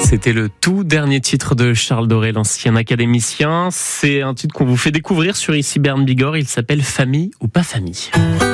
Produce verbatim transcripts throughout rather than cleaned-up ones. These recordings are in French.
C'était le tout dernier titre de Charles Doré, l'ancien académicien. C'est un titre qu'on vous fait découvrir sur Ici Berne Bigorre. Il s'appelle Famille ou pas famille.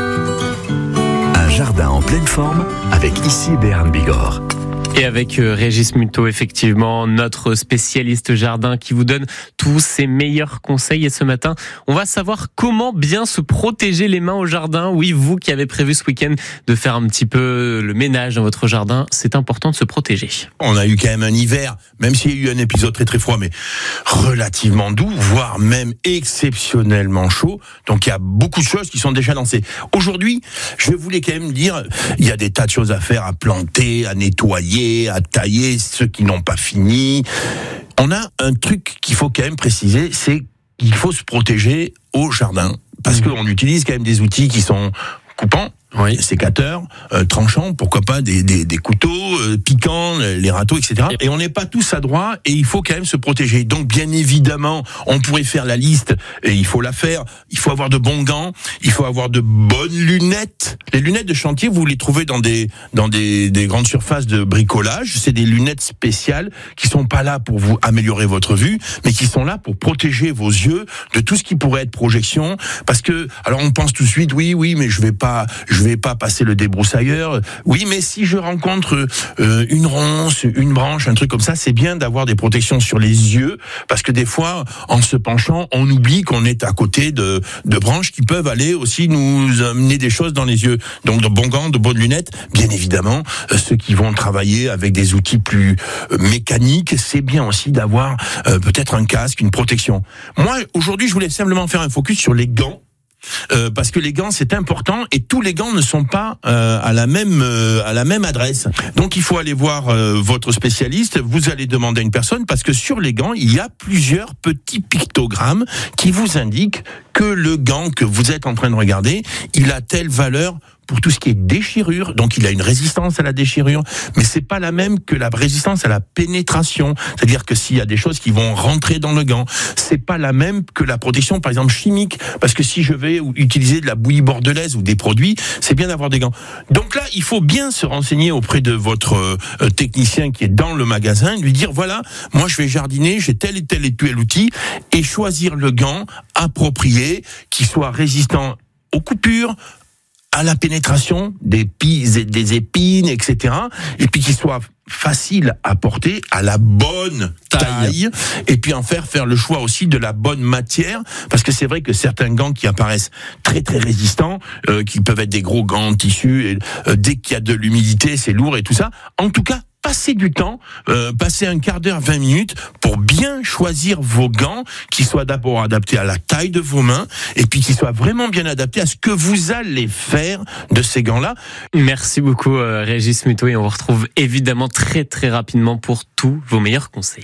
Un jardin en pleine forme avec Ici Berne Bigorre. Et avec Régis Muto, effectivement, notre spécialiste jardin qui vous donne tous ses meilleurs conseils. Et ce matin, on va savoir comment bien se protéger les mains au jardin. Oui, vous qui avez prévu ce week-end de faire un petit peu le ménage dans votre jardin, c'est important de se protéger. On a eu quand même un hiver, même s'il y a eu un épisode très très froid, mais relativement doux, voire même exceptionnellement chaud. Donc il y a beaucoup de choses qui sont déjà lancées. Aujourd'hui, je voulais quand même dire, il y a des tas de choses à faire, à planter, à nettoyer, à tailler, ceux qui n'ont pas fini. On a un truc qu'il faut quand même préciser, c'est qu'il faut se protéger au jardin. Parce mmh. qu'on utilise quand même des outils qui sont coupants, oui. sécateurs, euh, tranchants, pourquoi pas des, des, des couteaux euh, piquants, les râteaux, et cetera. Et on n'est pas tous adroits et il faut quand même se protéger. Donc bien évidemment, on pourrait faire la liste et il faut la faire. Il faut avoir de bons gants, il faut avoir de bonnes lunettes. Les lunettes de chantier, vous les trouvez dans des dans des, des grandes surfaces de bricolage. C'est des lunettes spéciales qui sont pas là pour vous améliorer votre vue, mais qui sont là pour protéger vos yeux de tout ce qui pourrait être projection. Parce que alors on pense tout de suite, oui, oui, mais je vais pas, je vais pas passer le débroussailleur. Oui, mais si je rencontre euh, une ronce, une branche, un truc comme ça, c'est bien d'avoir des protections sur les yeux, parce que des fois, en se penchant, on oublie qu'on est à côté de, de branches qui peuvent aller aussi nous amener des choses dans les yeux. Donc de bons gants, de bonnes lunettes, bien évidemment, euh, ceux qui vont travailler avec des outils plus euh, mécaniques, c'est bien aussi d'avoir euh, peut-être un casque, une protection. Moi, aujourd'hui, je voulais simplement faire un focus sur les gants. Euh, parce que les gants c'est important et tous les gants ne sont pas euh, à la même euh, à la même adresse. Donc il faut aller voir euh, votre spécialiste. Vous allez demander à une personne parce que sur les gants il y a plusieurs petits pictogrammes qui vous indiquent que le gant que vous êtes en train de regarder, il a telle valeur pour tout ce qui est déchirure, donc il a une résistance à la déchirure, mais c'est pas la même que la résistance à la pénétration, c'est-à-dire que s'il y a des choses qui vont rentrer dans le gant, c'est pas la même que la protection par exemple chimique, parce que si je vais utiliser de la bouillie bordelaise ou des produits, c'est bien d'avoir des gants. Donc là, il faut bien se renseigner auprès de votre euh, technicien qui est dans le magasin, lui dire voilà, moi je vais jardiner, j'ai tel et tel et tel outil, et choisir le gant approprié, qui soit résistant aux coupures, à la pénétration des pies et des épines, et cetera. Et puis qu'il soit facile à porter, à la bonne taille, et puis en faire faire le choix aussi de la bonne matière, parce que c'est vrai que certains gants qui apparaissent très très résistants, euh, qui peuvent être des gros gants en tissu, et, euh, dès qu'il y a de l'humidité, c'est lourd et tout ça. En tout cas, passez du temps, euh, passez un quart d'heure, vingt minutes pour bien choisir vos gants qui soient d'abord adaptés à la taille de vos mains et puis qui soient vraiment bien adaptés à ce que vous allez faire de ces gants-là. Merci beaucoup euh, Régis Muto et on vous retrouve évidemment très très rapidement pour tous vos meilleurs conseils.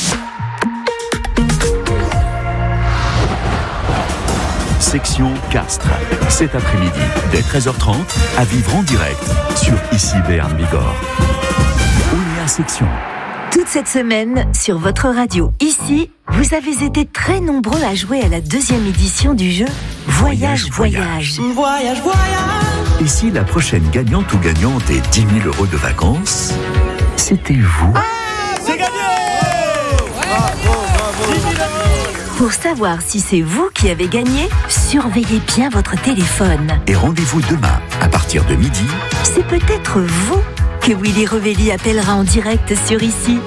Section Castres. Cet après-midi, dès treize heures trente, à vivre en direct sur Ici Berne Bigorre. Section. Toute cette semaine, sur votre radio Ici, vous avez été très nombreux à jouer à la deuxième édition du jeu Voyage, Voyage. Voyage, Voyage, Voyage. Et si la prochaine gagnante ou gagnant des dix mille euros de vacances, c'était vous? Ah, c'est gagné! Bravo, bravo! dix mille euros. Pour savoir si c'est vous qui avez gagné, surveillez bien votre téléphone. Et rendez-vous demain, à partir de midi. C'est peut-être vous que Willy Revelli appellera en direct sur Ici.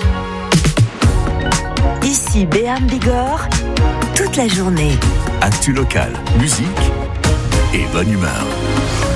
Ici Berne Bigorre, toute la journée. Actu local, musique et bonne humeur.